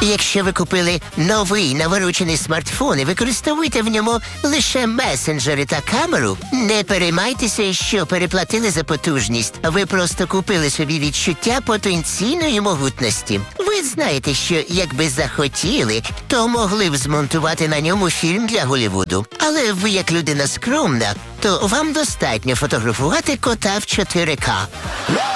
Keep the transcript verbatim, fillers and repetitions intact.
Якщо ви купили новий наворочений смартфон і використовуєте в ньому лише месенджери та камеру, не переймайтеся, що переплатили за потужність. Ви просто купили собі відчуття потенційної могутності. Ви знаєте, що якби захотіли, то могли б змонтувати на ньому фільм для Голлівуду. Але ви як людина скромна, то вам достатньо фотографувати кота в чотири ка.